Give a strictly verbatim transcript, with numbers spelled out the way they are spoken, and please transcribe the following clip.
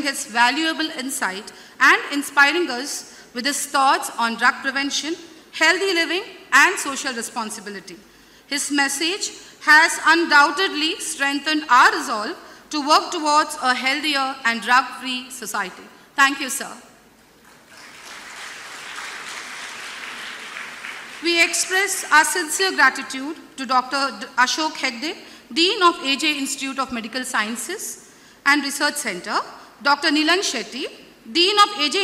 his valuable insight and inspiring us with his thoughts on drug prevention, healthy living, and social responsibility. His message has undoubtedly strengthened our resolve to work towards a healthier and drug-free society. Thank you, sir. We express our sincere gratitude to Doctor Ashok Hegde, Dean of A J Institute of Medical Sciences and Research Center, Doctor Nilan Shetty, Dean of A J